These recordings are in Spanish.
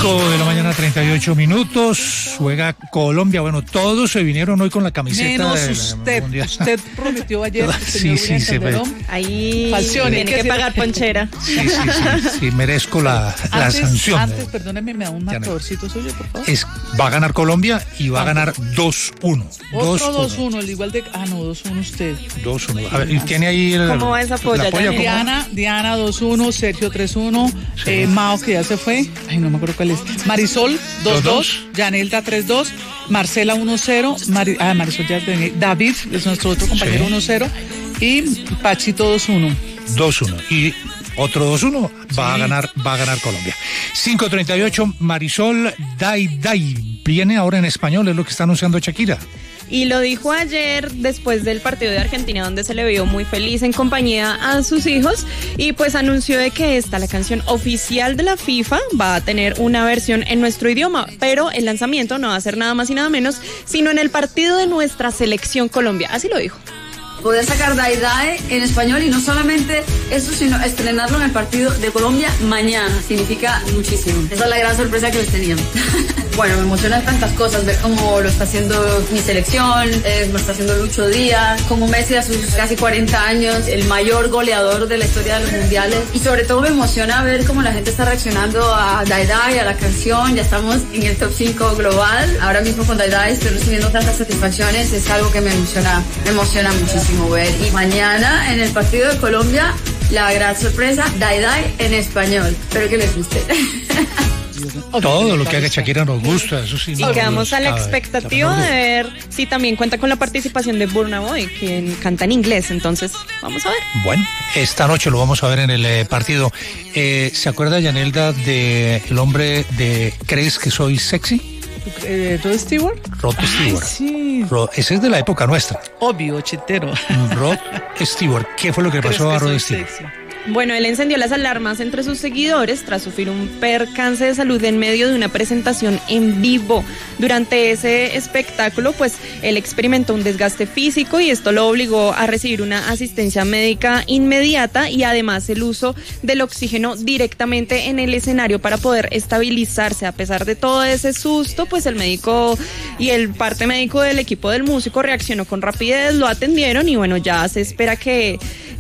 5 de la mañana, 38 minutos. Juega Colombia. Bueno, todos se vinieron hoy con la camiseta. Menos de usted. Mundial. Usted prometió ayer. Sí, se ve. Ahí Falcione, tiene que pagar ponchera. Sí, merezco la sanción. Antes, perdóneme, me da un marcadorcito suyo, por favor. Va a ganar Colombia y va a ganar 2-1. Otro 2-1, el igual de... no, 2-1 usted. 2-1. A ver, ¿y tiene ahí el... ¿Cómo va esa polla? Diana 2-1, Sergio 3-1, sí. Mao, que ya se fue. Ay, no me acuerdo cuál es. Marisol 2-2, Yanelda 3-2, Marcela 1-0, Marisol ya tenía. David, es nuestro otro compañero, 1-0, y Pachito 2-1. 2-1. Y otro 2-1 va a ganar Colombia. 5:38, Marisol Dai viene ahora en español, es lo que está anunciando Shakira. Y lo dijo ayer después del partido de Argentina, donde se le vio muy feliz en compañía a sus hijos, y pues anunció de que la canción oficial de la FIFA, va a tener una versión en nuestro idioma, pero el lanzamiento no va a ser nada más y nada menos, sino en el partido de nuestra selección Colombia. Así lo dijo. Poder sacar Dai Dai en español, y no solamente eso, sino estrenarlo en el partido de Colombia mañana. Significa muchísimo. Esa es la gran sorpresa que les teníamos. Bueno, me emocionan tantas cosas, ver cómo lo está haciendo mi selección, lo está haciendo Lucho Díaz, como Messi a sus casi 40 años, el mayor goleador de la historia de los mundiales, y sobre todo me emociona ver cómo la gente está reaccionando a Dai Dai, a la canción. Ya estamos en el top 5 global, ahora mismo con Dai Dai estoy recibiendo tantas satisfacciones, es algo que me emociona muchísimo ver. Y mañana en el partido de Colombia, la gran sorpresa, Dai Dai en español, espero que les guste. Todo lo que haga Shakira nos gusta, eso sí. Y quedamos a la expectativa de ver si también cuenta con la participación de Burna Boy, quien canta en inglés, entonces vamos a ver. Bueno, esta noche lo vamos a ver en el partido. ¿Se acuerda, Yanelda, del hombre de ¿Crees que soy sexy? ¿Rod Stewart? Rod Stewart. Sí. Ese es de la época nuestra. Obvio, chetero. Rod Stewart. ¿Qué fue lo que pasó a Rod Stewart? Sexy. Bueno, él encendió las alarmas entre sus seguidores tras sufrir un percance de salud en medio de una presentación en vivo. Durante ese espectáculo, pues, él experimentó un desgaste físico y esto lo obligó a recibir una asistencia médica inmediata, y además el uso del oxígeno directamente en el escenario para poder estabilizarse. A pesar de todo ese susto, pues el médico y el parte médico del equipo del músico reaccionó con rapidez, lo atendieron, y bueno, ya se espera que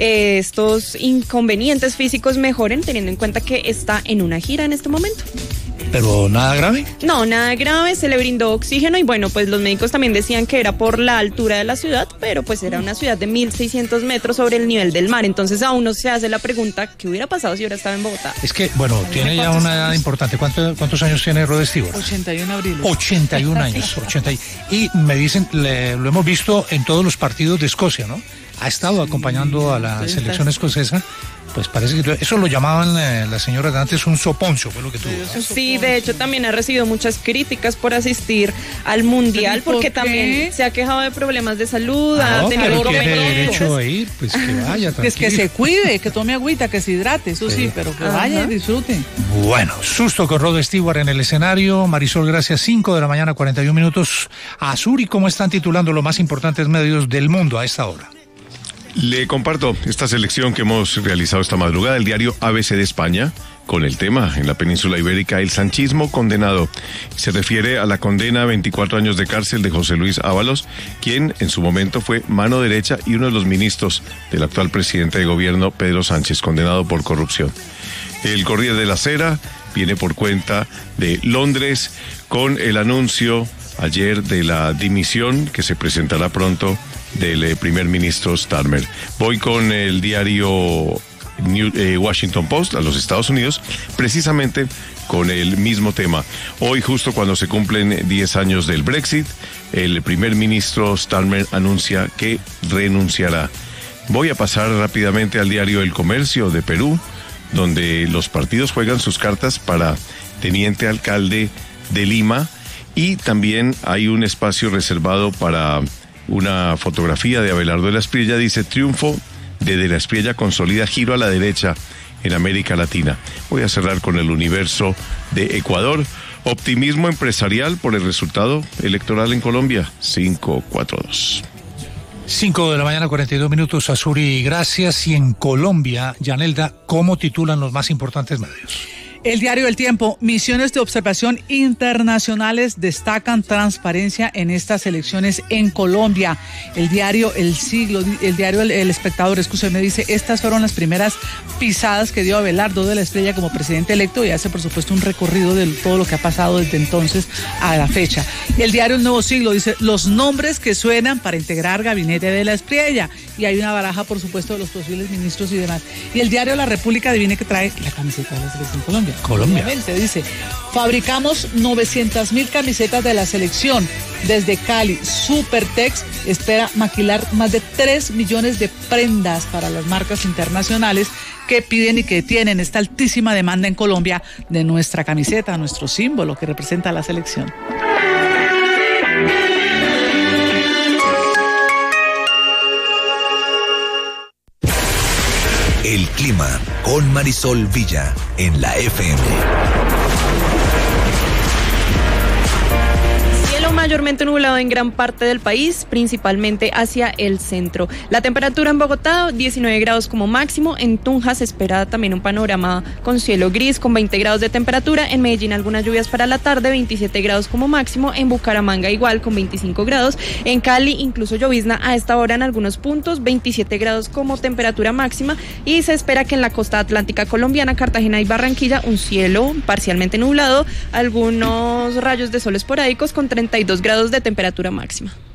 estos inconvenientes físicos mejoren, teniendo en cuenta que está en una gira en este momento. ¿Pero nada grave? No, nada grave, se le brindó oxígeno, y bueno, pues los médicos también decían que era por la altura de la ciudad, pero pues era una ciudad de 1.600 metros sobre el nivel del mar, entonces aún no se hace la pregunta, ¿qué hubiera pasado si hubiera estado en Bogotá? Es que, bueno, tiene ya una edad importante. ¿Cuántos años tiene Rod Stewart? 81 abril. 81 años. Y me dicen, lo hemos visto en todos los partidos de Escocia, ¿no? Ha estado acompañando a la selección escocesa. Pues parece que eso lo llamaban las señoras de antes un soponcio, fue lo que tuvo. Sí, de hecho también ha recibido muchas críticas por asistir al Mundial, porque también se ha quejado de problemas de salud, ha tenido pero tiene derecho a ir, pues que vaya, tranquilo. Es que se cuide, que tome agüita, que se hidrate, eso sí, pero que vaya y disfrute. Bueno, susto con Rod Stewart en el escenario. Marisol, gracias. 5 de la mañana, 41 minutos. Azuri, ¿cómo están titulando los más importantes medios del mundo a esta hora? Le comparto esta selección que hemos realizado esta madrugada, el diario ABC de España, con el tema en la península ibérica, el sanchismo condenado. Se refiere a la condena a 24 años de cárcel de José Luis Ábalos, quien en su momento fue mano derecha y uno de los ministros del actual presidente de gobierno, Pedro Sánchez, condenado por corrupción. El Corriere de la Sera viene por cuenta de Londres con el anuncio ayer de la dimisión que se presentará pronto del primer ministro Starmer. Voy con el diario Washington Post a los Estados Unidos, precisamente con el mismo tema. Hoy, justo cuando se cumplen 10 años del Brexit, el primer ministro Starmer anuncia que renunciará. Voy a pasar rápidamente al diario El Comercio de Perú, donde los partidos juegan sus cartas para teniente alcalde de Lima, y también hay un espacio reservado para una fotografía de Abelardo de la Espriella. Dice: triunfo de la Espriella consolida giro a la derecha en América Latina. Voy a cerrar con El Universo de Ecuador. Optimismo empresarial por el resultado electoral en Colombia. 5-4-2. 5 de la mañana, 42 minutos. Azuri, gracias. Y en Colombia, Yanelda, ¿cómo titulan los más importantes medios? El diario El Tiempo, misiones de observación internacionales destacan transparencia en estas elecciones en Colombia. El diario El Siglo, el diario El Espectador, me dice, estas fueron las primeras pisadas que dio Abelardo de la Estrella como presidente electo y hace por supuesto un recorrido de todo lo que ha pasado desde entonces a la fecha. El diario El Nuevo Siglo dice, los nombres que suenan para integrar gabinete de la Estrella, y hay una baraja por supuesto de los posibles ministros y demás. Y el diario La República, adivine que trae la camiseta de la selección Colombia. Obviamente, dice, fabricamos 900,000 camisetas de la selección. Desde Cali, Supertex espera maquilar más de 3 millones de prendas para las marcas internacionales que piden y que tienen esta altísima demanda en Colombia de nuestra camiseta, nuestro símbolo que representa a la selección. El clima con Marisol Villa en la FM. Mayormente nublado en gran parte del país, principalmente hacia el centro. La temperatura en Bogotá, 19 grados como máximo. En Tunja se espera también un panorama con cielo gris, con 20 grados de temperatura. En Medellín algunas lluvias para la tarde, 27 grados como máximo. En Bucaramanga igual, con 25 grados. En Cali incluso llovizna a esta hora en algunos puntos, 27 grados como temperatura máxima. Y se espera que en la costa atlántica colombiana, Cartagena y Barranquilla, un cielo parcialmente nublado, algunos rayos de sol esporádicos con 32 grados de temperatura máxima.